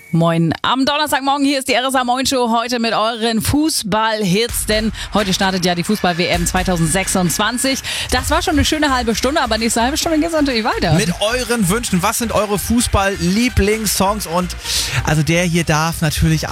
Moin. Am Donnerstagmorgen hier ist die RSA Moin Show heute mit euren Fußball-Hits, denn heute startet ja die Fußball-WM 2026. Das war schon eine schöne halbe Stunde, aber nächste halbe Stunde geht es natürlich weiter. Mit euren Wünschen, was sind eure Fußball-Lieblingssongs? Und also der hier darf natürlich